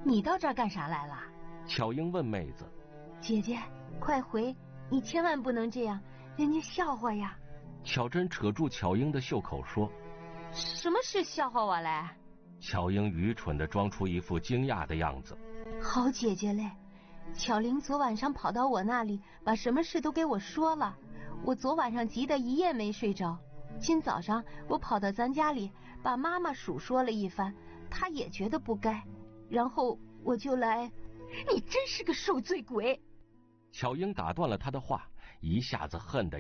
你到这儿干啥来了？ 巧英问妹子。 姐姐，快回，你千万不能这样，人家笑话呀。 巧珍扯住巧英的袖口说。 什么是笑话我嘞？ 巧英愚蠢地装出一副惊讶的样子。 好姐姐嘞，巧玲昨晚上跑到我那里，把什么事都给我说了。我昨晚上急得一夜没睡着，今早上我跑到咱家里，把妈妈数说了一番，她也觉得不该，然后我就来。你真是个受罪鬼！ 巧英打断了他的话，一下子恨得